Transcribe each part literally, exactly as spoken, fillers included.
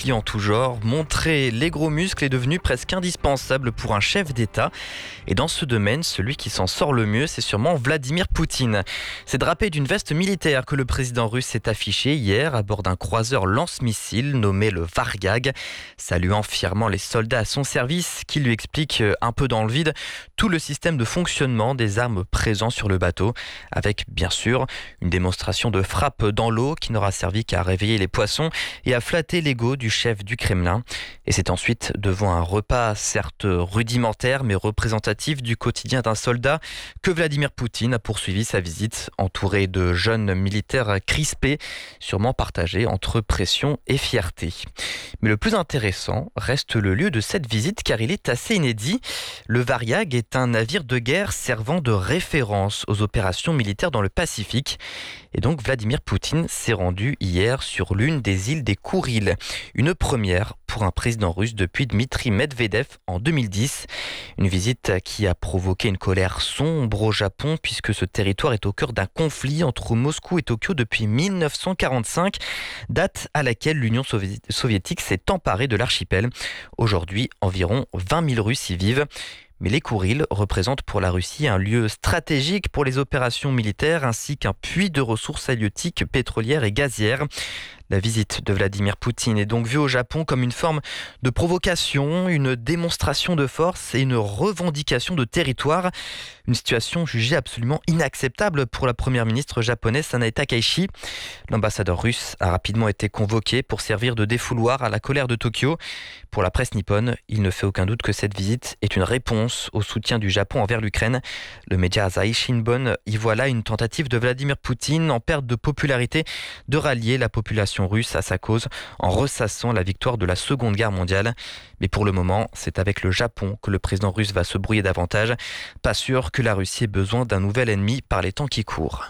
défis en tout genre. Montrer les gros muscles est devenu presque indispensable pour un chef d'État. Et dans ce domaine, celui qui s'en sort le mieux, c'est sûrement Vladimir Poutine. C'est drapé d'une veste militaire que le président russe s'est affiché hier à bord d'un croiseur lance-missiles nommé le Varyag, saluant fièrement les soldats à son service qui lui expliquent un peu dans le vide tout le système de fonctionnement des armes présents sur le bateau, avec bien sûr une démonstration de frappe dans l'eau qui n'aura servi qu'à réveiller les poissons et à flatter l'ego du chef du Kremlin. Et c'est ensuite devant un repas certes rudimentaire mais représentatif du quotidien d'un soldat que Vladimir Poutine a poursuivi sa visite, entouré de jeunes militaires crispés, sûrement partagés entre pression et fierté. Mais le plus intéressant reste le lieu de cette visite car il est assez inédit. Le Varyag est un navire de guerre servant de référence aux opérations militaires dans le Pacifique. Et donc Vladimir Poutine s'est rendu hier sur l'une des îles des Kouriles. Une première pour un président russe depuis Dmitri Medvedev en deux mille dix. Une visite qui a provoqué une colère sombre au Japon puisque ce territoire est au cœur d'un conflit entre Moscou et Tokyo depuis mille neuf cent quarante-cinq, date à laquelle l'Union soviétique s'est emparée de l'archipel. Aujourd'hui, environ vingt mille Russes y vivent. Mais les Kouriles représentent pour la Russie un lieu stratégique pour les opérations militaires ainsi qu'un puits de ressources halieutiques, pétrolières et gazières. La visite de Vladimir Poutine est donc vue au Japon comme une forme de provocation, une démonstration de force et une revendication de territoire. Une situation jugée absolument inacceptable pour la première ministre japonaise Sanae Takaichi. L'ambassadeur russe a rapidement été convoqué pour servir de défouloir à la colère de Tokyo. Pour la presse nippone, il ne fait aucun doute que cette visite est une réponse au soutien du Japon envers l'Ukraine. Le média Asahi Shimbun y voit là une tentative de Vladimir Poutine en perte de popularité de rallier la population russe à sa cause en ressassant la victoire de la Seconde Guerre mondiale. Mais pour le moment, c'est avec le Japon que le président russe va se brouiller davantage. Pas sûr que la Russie ait besoin d'un nouvel ennemi par les temps qui courent.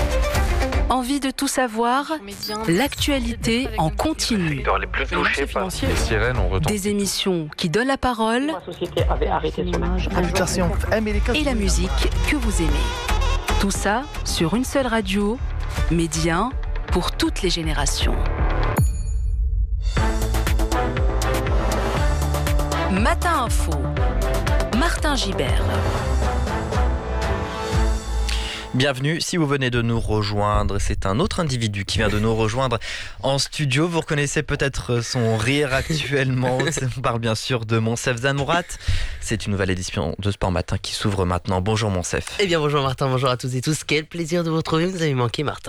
Envie de tout savoir? L'actualité en continu. Les plus touchés par les sirènes, on retombe. Des émissions qui donnent la parole et la musique que vous aimez. Tout ça sur une seule radio, Média pour toutes les générations. Matin Info, Martin Gibert. Bienvenue, si vous venez de nous rejoindre, c'est un autre individu qui vient de nous rejoindre en studio. Vous reconnaissez peut-être son rire actuellement. On parle bien sûr de Monsef Zanmourat. C'est une nouvelle édition de Sport Matin qui s'ouvre maintenant. Bonjour Monsef. Eh bien bonjour Martin, bonjour à tous et tous. Quel plaisir de vous retrouver, vous avez manqué Martin.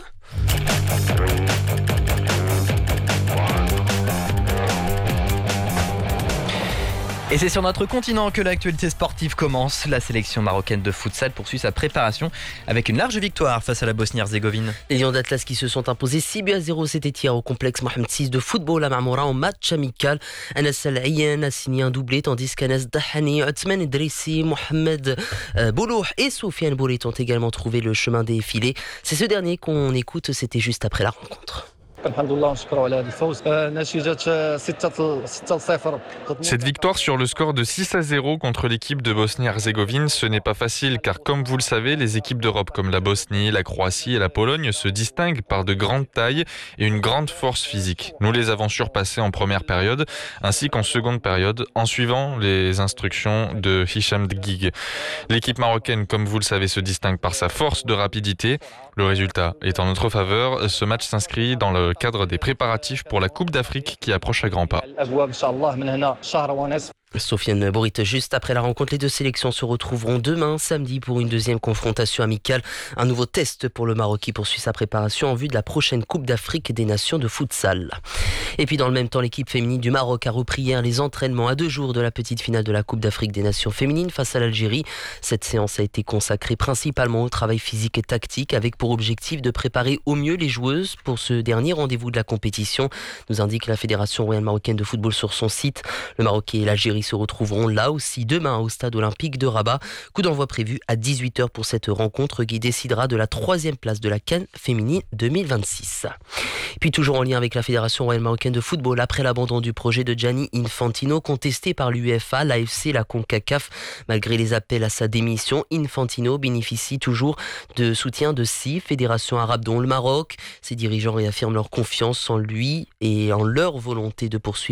Et c'est sur notre continent que l'actualité sportive commence. La sélection marocaine de futsal poursuit sa préparation avec une large victoire face à la Bosnie-Herzégovine. Les Lions d'Atlas qui se sont imposés six buts à zéro, c'était hier au complexe Mohamed six de football à Marmora en match amical. Anas Al-Ayyan a signé un doublé tandis qu'Anas Dahani, Othman Idrissi, Mohamed euh, Boulouh et Soufiane Boulit ont également trouvé le chemin des filets. C'est ce dernier qu'on écoute, c'était juste après la rencontre. Cette victoire sur le score de six à zéro contre l'équipe de Bosnie-Herzégovine, ce n'est pas facile car comme vous le savez, les équipes d'Europe comme la Bosnie, la Croatie et la Pologne se distinguent par de grandes tailles et une grande force physique. Nous les avons surpassés en première période ainsi qu'en seconde période en suivant les instructions de Hicham Dgig. L'équipe marocaine, comme vous le savez, se distingue par sa force de rapidité. Le résultat est en notre faveur. Ce match s'inscrit dans le cadre des préparatifs pour la Coupe d'Afrique qui approche à grands pas. Soufiane Boulit, juste après la rencontre, les deux sélections se retrouveront demain, samedi, pour une deuxième confrontation amicale. Un nouveau test pour le Maroc qui poursuit sa préparation en vue de la prochaine Coupe d'Afrique des Nations de futsal. Et puis dans le même temps, l'équipe féminine du Maroc a repris hier les entraînements à deux jours de la petite finale de la Coupe d'Afrique des Nations féminines face à l'Algérie. Cette séance a été consacrée principalement au travail physique et tactique avec pour objectif de préparer au mieux les joueuses pour ce dernier rendez-vous de la compétition, nous indique la Fédération royale marocaine de football sur son site. Le Maroc et l'Algérie se retrouveront là aussi demain au stade olympique de Rabat. Coup d'envoi prévu à dix-huit heures pour cette rencontre qui décidera de la troisième place de la CAN féminine deux mille vingt-six. Puis toujours en lien avec la Fédération royale marocaine de football, après l'abandon du projet de Gianni Infantino contesté par l'UEFA, l'A F C, la CONCACAF, malgré les appels à sa démission, Infantino bénéficie toujours de soutien de six fédérations arabes dont le Maroc. Ses dirigeants réaffirment leur confiance en lui et en leur volonté de poursuivre